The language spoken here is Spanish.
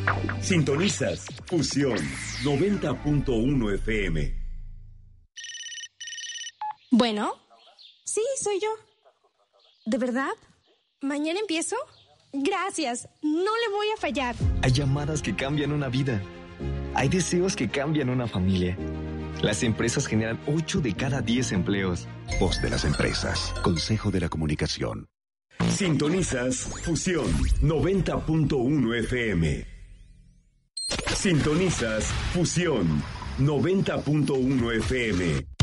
Sintonizas Fusión 90.1 FM. Bueno, sí, soy yo. ¿De verdad? ¿Mañana empiezo? Gracias, no le voy a fallar. Hay llamadas que cambian una vida. Hay deseos que cambian una familia. Las empresas generan 8 de cada 10 empleos. Voz de las empresas. Consejo de la Comunicación. Sintonizas Fusión 90.1 FM. Sintonizas Fusión 90.1 FM.